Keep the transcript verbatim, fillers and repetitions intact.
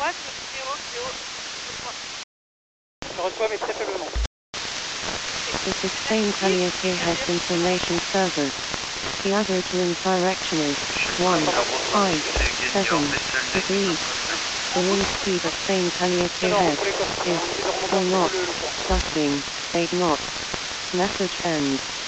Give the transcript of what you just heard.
Ouais, c'est haut, c'est haut. Je reçois, mais très faiblement. This is Spain Calliope has information servers. The average wind direction is one five seven degrees. The wind speed at Spain Calliope head is four knots, gusting eight knots. Message ends.